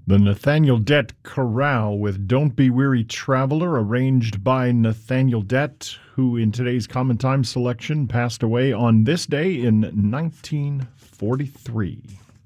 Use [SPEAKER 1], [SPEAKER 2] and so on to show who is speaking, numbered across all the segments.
[SPEAKER 1] The Nathaniel Dett Chorale with Don't Be Weary Traveler, arranged by Nathaniel Dett, who in today's Common Time selection passed away on this day in 1943.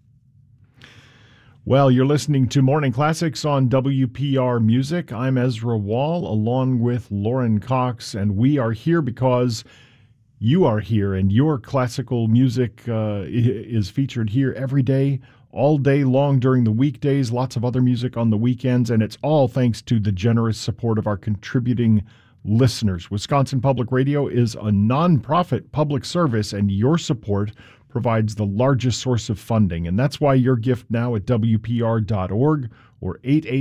[SPEAKER 1] Well, you're listening to Morning Classics on WPR Music. I'm Ezra Wall, along with Lauren Cox, and we are here because you are here, and your classical music is featured here every day, all day long during the weekdays, lots of other music on the weekends, and it's all thanks to the generous support of our contributing listeners. Wisconsin Public Radio is a nonprofit public service, and your support provides the largest source of funding, and that's why your gift now at WPR.org or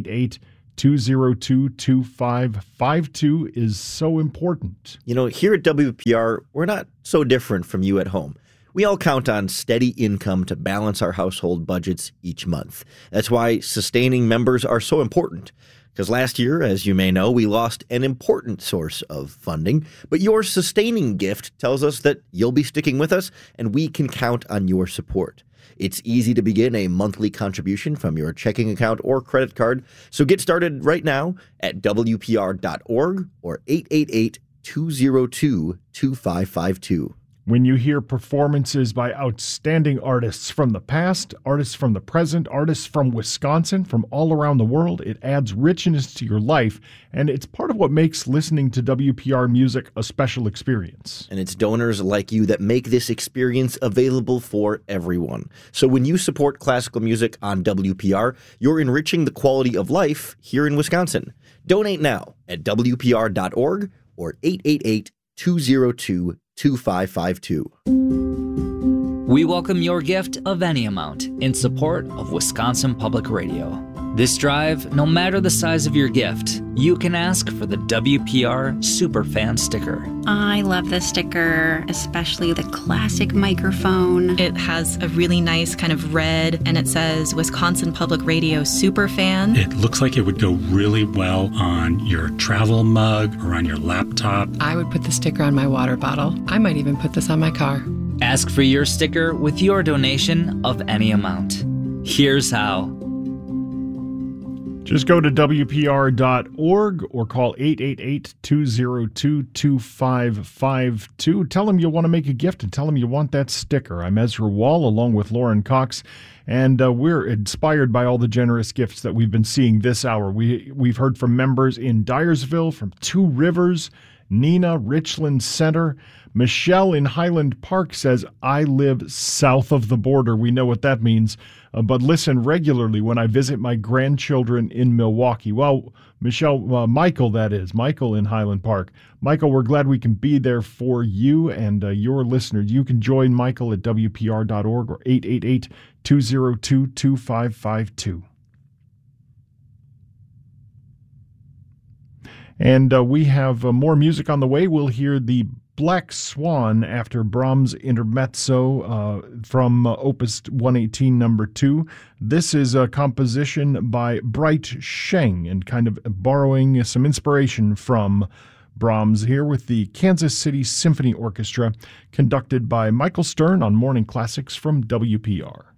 [SPEAKER 1] 888-202-2552 is so important.
[SPEAKER 2] You know, here at WPR, we're not so different from you at home. We all count on steady income to balance our household budgets each month. That's why sustaining members are so important. Because last year, as you may know, we lost an important source of funding. But your sustaining gift tells us that you'll be sticking with us, and we can count on your support. It's easy to begin a monthly contribution from your checking account or credit card. So get started right now at WPR.org or 888-202-2552.
[SPEAKER 1] When you hear performances by outstanding artists from the past, artists from the present, artists from Wisconsin, from all around the world, it adds richness to your life, and it's part of what makes listening to WPR music a special experience.
[SPEAKER 2] And it's donors like you that make this experience available for everyone. So when you support classical music on WPR, you're enriching the quality of life here in Wisconsin. Donate now at WPR.org or 888-202-2552.
[SPEAKER 3] We welcome your gift of any amount in support of Wisconsin Public Radio. This drive, no matter the size of your gift, you can ask for the WPR Superfan sticker.
[SPEAKER 4] I love this sticker, especially the classic microphone.
[SPEAKER 5] It has a really nice kind of red, and it says Wisconsin Public Radio Superfan.
[SPEAKER 6] It looks like it would go really well on your travel mug or on your laptop.
[SPEAKER 7] I would put the sticker on my water bottle. I might even put this on my car.
[SPEAKER 3] Ask for your sticker with your donation of any amount. Here's how.
[SPEAKER 1] Just go to WPR.org or call 888-202-2552. Tell them you want to make a gift and tell them you want that sticker. I'm Ezra Wall along with Lauren Cox, and we're inspired by all the generous gifts that we've been seeing this hour. We've heard from members in Dyersville, from Two Rivers, Nina, Richland Center. Michelle in Highland Park says, I live south of the border. We know what that means, but listen regularly when I visit my grandchildren in Milwaukee. Well, Michelle, Michael, that is, Michael in Highland Park. Michael, we're glad we can be there for you and your listeners. You can join Michael at WPR.org or 888-202-2552. And we have more music on the way. We'll hear the Black Swan after Brahms' Intermezzo from Opus 118, number 2. This is a composition by Bright Sheng and kind of borrowing some inspiration from Brahms here with the Kansas City Symphony Orchestra, conducted by Michael Stern on Morning Classics from WPR.